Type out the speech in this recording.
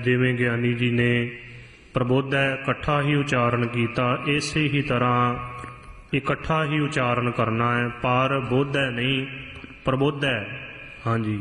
ਜਿਵੇਂ ਗਿਆਨੀ ਜੀ ਨੇ ਪ੍ਰਬੋਧੈ ਇਕੱਠਾ ਹੀ ਉਚਾਰਨ ਕੀਤਾ, ਇਸੇ ਹੀ ਤਰ੍ਹਾਂ ਇਕੱਠਾ ਹੀ ਉਚਾਰਨ ਕਰਨਾ ਹੈ। ਪਰ ਬੋਧੈ ਨਹੀਂ, ਪ੍ਰਬੋਧੈ। ਹਾਂਜੀ।